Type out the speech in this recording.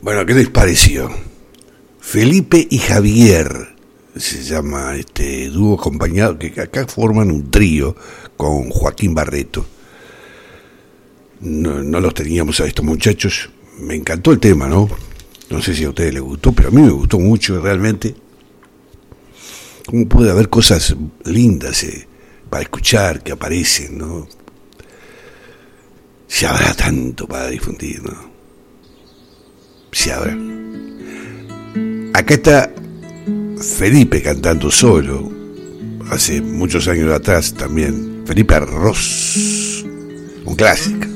Bueno, ¿qué les pareció? Felipe y Javier se llama este dúo acompañado, que acá forman un trío con Joaquín Barreto. No los teníamos a estos muchachos. Me encantó el tema, ¿no? No sé si a ustedes les gustó, pero a mí me gustó mucho realmente. ¿Cómo puede haber cosas lindas para escuchar que aparecen, ¿no? Se habrá tanto para difundir, ¿no? Se habrá. Acá está Felipe cantando solo, hace muchos años atrás también. Felipe Arroz, un clásico.